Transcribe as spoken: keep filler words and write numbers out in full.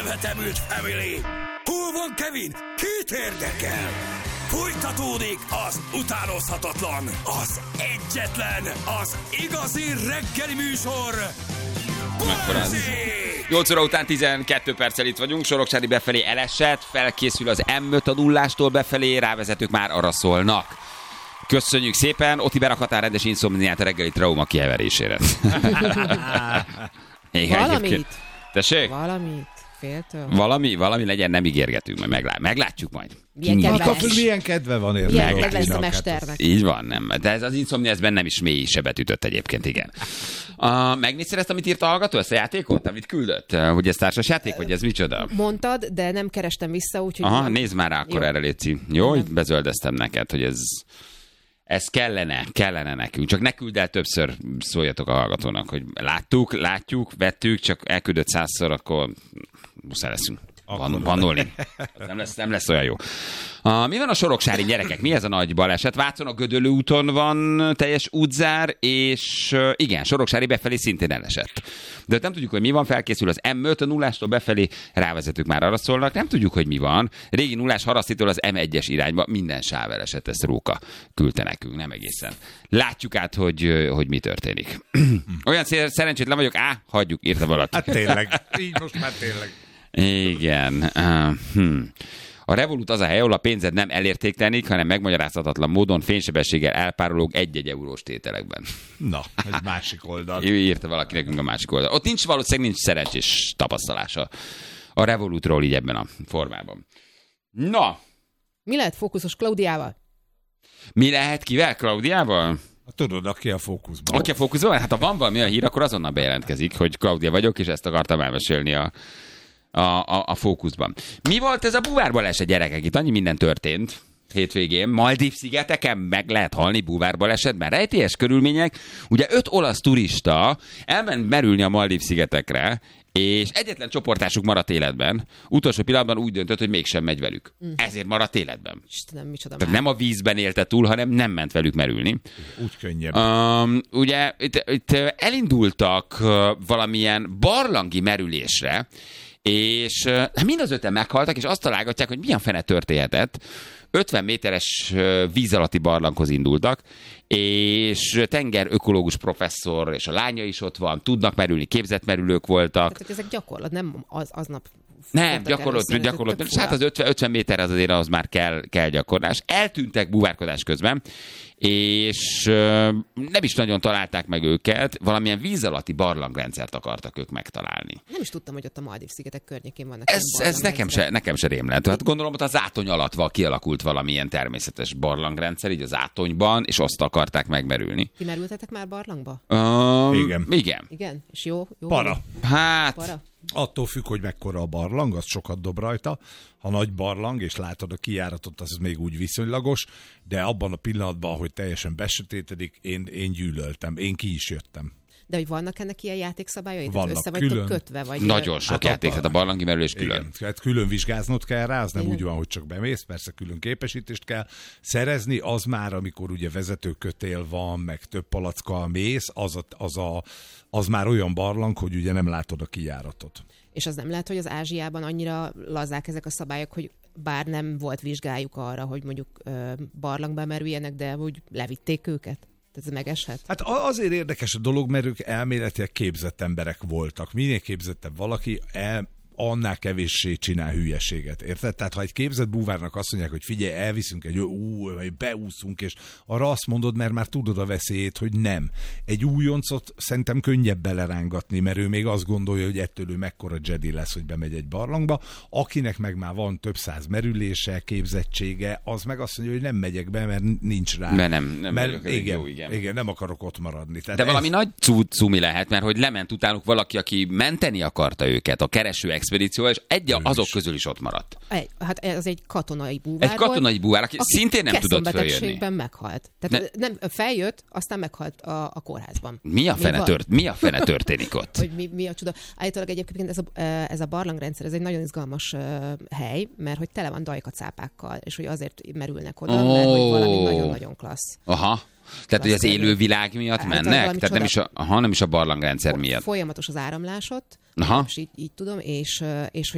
Elvetemült Family! Hol van Kevin? Kit érdekel? Folytatódik az utánozhatatlan, az egyetlen, az igazi reggeli műsor, Balázsék! nyolc óra után tizenkét perccel itt vagyunk, Soroksári befelé elesett, felkészül az em öt a nullástól befelé, rávezetők már arra szólnak. Köszönjük szépen, Oti berakhatál rendes inszomniát a reggeli trauma kiheverésére. Valamit. Tessék? Valamit. Féltől. Valami, valami legyen, nem ígérgetünk, majd meglát, meglátjuk majd. Milyen kedves. Milyen kedve van érte. Milyen kedves a mesternek. Így van, nem. De ez az inszomnia, ez bennem is mély sebet ütött egyébként, igen. Uh, megnézted ezt, amit írt a hallgató, ezt a játékot, amit küldött? Hogy ez társas játék, vagy ez micsoda? Mondtad, de nem kerestem vissza, úgyhogy... Aha, nem... nézd már rá akkor erre, Léci. Jó, hogy bezöldeztem neked, hogy ez... Ez kellene, kellene nekünk. Csak ne küld el többször, szóljatok a hallgatónak, hogy láttuk, látjuk, vettük, csak elküldött százszor, akkor muszáj leszünk. Van, vanolni. Nem lesz, nem lesz olyan jó. Uh, mi van a soroksári gyerekek? Mi ez a nagy baleset? Vácon a Gödöllő úton van teljes útzár, és uh, igen, Soroksári befelé szintén elesett. De nem tudjuk, hogy mi van, felkészül az em öt, a nullástól befelé rávezetők már arra szólnak, nem tudjuk, hogy mi van. Régi nullás Harasztitól az em egyes irányba minden sáv elesett, ezt Róka küldte nekünk, nem egészen. Látjuk át, hogy, hogy mi történik. Olyan szerencsétlen vagyok, á, hagyjuk, írta valaki. Hát tényleg, így most már tényleg. Igen. Uh, hm. A Revolut az a hely, ahol a pénzed nem elértéktelenik, hanem megmagyarázhatatlan módon fénysebességgel elpárolog egy-egy eurós tételekben. Na, egy másik oldal. Ő írta valaki nekünk a másik oldal. Ott nincs valószínűleg nincs szerencsés tapasztalása a Revolutról így ebben a formában. Na. Mi lehet fókuszos Klaudiával? Mi lehet kivel Klaudiával? Tudod, aki a fókuszban. Aki a fókuszban? Hát ha van valami a hír, akkor azonnal bejelentkezik, hogy Klaudia vagyok, és ezt akartam elmesélni a A, a, a fókuszban. Mi volt ez a búvárbaleset, gyerekek? Itt annyi minden történt hétvégén. Maldív-szigeteken meg lehet halni búvárbalesetben. Rejtélyes körülmények. Ugye öt olasz turista elment merülni a Maldív-szigetekre, és egyetlen csoportásuk maradt életben. Utolsó pillanatban úgy döntött, hogy mégsem megy velük. Mm. Ezért maradt életben. Istenem, micsoda. Tehát nem a vízben élte túl, hanem nem ment velük merülni. Úgy könnyebb. Um, ugye itt, itt elindultak uh, valamilyen barlangi merülésre, és uh, mind az öten meghaltak, és azt találgatják, hogy milyen fene történhetett. ötven méteres uh, víz alatti barlanghoz indultak, és tengerökológus professzor, és a lánya is ott van, tudnak merülni, képzett merülők voltak. Tehát ezek gyakorlat, nem az, aznap... Nem, gyakorlat, gyakorlat. Hát az ötven, ötven méter az azért az már kell, kell gyakorlás. Eltűntek búvárkodás közben, és uh, nem is nagyon találták meg őket, valamilyen víz alatti barlangrendszert akartak ők megtalálni. Nem is tudtam, hogy ott a Maldív-szigetek környékén vannak. Ez, ez nekem, se, nekem se rém lett. Hát gondolom, hogy az átony alatt kialakult valamilyen természetes barlangrendszer, így az átonyban, és azt akarták megmerülni. Ti merültetek már barlangba? Um, igen. Igen. Igen? És jó? jó Para. Hát... Para? Attól függ, hogy mekkora a barlang, az sokat dob rajta. Ha nagy barlang, és látod a kijáratot, az még úgy viszonylagos, de abban a pillanatban, hogy teljesen besötétedik, én, én gyűlöltem, én ki is jöttem. De hogy vannak ennek ilyen játékszabályai? Vannak, össze vagytok külön. kötve? Vagy Nagyon sok Hát játék, a- tehát a barlangi merülés külön. Igen, hát külön vizsgáznod kell rá, az nem Igen. úgy van, hogy csak bemész, persze külön képesítést kell szerezni, az már, amikor ugye vezetőkötél van, meg több palackkal mész, az, a, az, a, az már olyan barlang, hogy ugye nem látod a kijáratot. És az nem lehet, hogy az Ázsiában annyira lazák ezek a szabályok, hogy bár nem volt vizsgájuk arra, hogy mondjuk ö, barlangba merüljenek, de úgy levitték őket? Tehát ez megeshet? Hát azért érdekes a dolog, mert ők elméletileg képzett emberek voltak. Minél képzettebb valaki, el, annál kevéssé csinál hülyeséget, érted? Tehát ha egy képzett búvárnak azt mondják, hogy figyelj, elviszünk egy ú, vagy beúszunk, és arra azt mondod, mert már tudod a veszélyét, hogy nem. Egy újoncot szerintem könnyebb belerángatni, mert ő még azt gondolja, hogy ettől ő mekkora Jedi lesz, hogy bemegy egy barlangba. Akinek meg már van több száz merülése, képzettsége, az meg azt mondja, hogy nem megyek be, mert nincs rá. Mert nem, nem mert vagyok elég igen, jó, igen. igen, nem akarok ott maradni. Tehát De ez... valami nagy cu- cumi lehet, mert hogy lement utánuk valaki, aki menteni akarta őket, a kereső expedíció, és egy azok is. közül is ott maradt. Egy, hát ez egy katonai búvár Egy katonai búvár, aki, aki szintén nem tudott följönni. kesszonbetegségben meghalt. Tehát ne... nem, feljött, aztán meghalt a, a kórházban. Mi a, fene tört, mi a fene történik ott? Hogy mi, mi a csoda. Állítólag egyébként ez a, ez a barlangrendszer, ez egy nagyon izgalmas uh, hely, mert hogy tele van dajkacápákkal, és hogy azért merülnek oda, oh. mert hogy valami nagyon-nagyon klassz. Aha. Tehát, hogy az élő világ miatt hát, mennek? Tehát csoda... nem is, a, aha, nem is a barlangrendszer miatt. Folyamatos az áramlás ott, aha. és így, így tudom, és, és